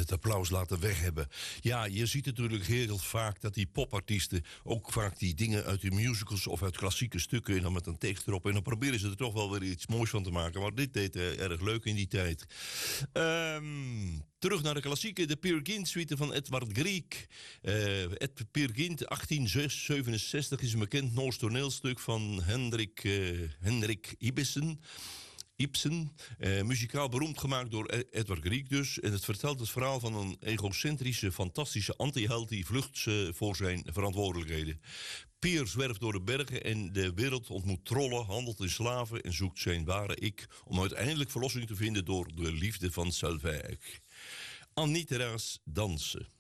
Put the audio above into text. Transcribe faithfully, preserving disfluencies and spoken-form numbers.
het applaus laten weg hebben. Ja, je ziet natuurlijk heel vaak dat die popartiesten ook vaak die dingen uit de musicals of uit klassieke stukken en dan met een tekst erop. En dan proberen ze er toch wel weer iets moois van te maken. Maar dit deed uh, erg leuk in die tijd. Um, terug naar de klassieke, de Peer Gynt suite van Edward Grieg. Uh, Ed Peer Gynt, achttien zevenenzestig, is een bekend Noors toneelstuk van Hendrik, uh, Hendrik Ibsen. Ibsen, eh, muzikaal beroemd gemaakt door Edward Grieg dus. En het vertelt het verhaal van een egocentrische, fantastische antiheld die vlucht uh, voor zijn verantwoordelijkheden. Peer zwerft door de bergen en de wereld ontmoet trollen, handelt in slaven en zoekt zijn ware ik om uiteindelijk verlossing te vinden door de liefde van Selvig. Annie Therese dansen.